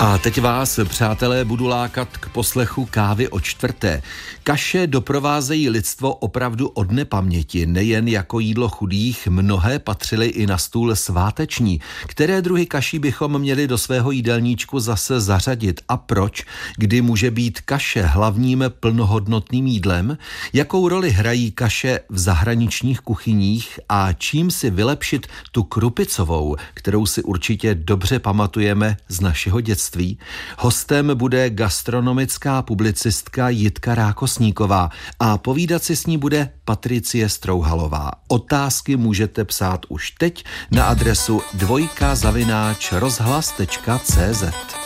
A teď vás, přátelé, budu lákat k poslechu kávy o čtvrté. Kaše doprovázejí lidstvo opravdu od nepaměti, nejen jako jídlo chudých, mnohé patřily i na stůl sváteční. Které druhy kaší bychom měli do svého jídelníčku zase zařadit a proč, kdy může být kaše hlavním plnohodnotným jídlem? Jakou roli hrají kaše v zahraničních kuchyních a čím si vylepšit tu krupicovou, kterou si určitě dobře pamatujeme z našeho dětství? Hostem bude gastronomická publicistka Jitka Rákosníková a povídat si s ní bude Patricie Strouhalová. Otázky můžete psát už teď na adresu dvojka@rozhlas.cz.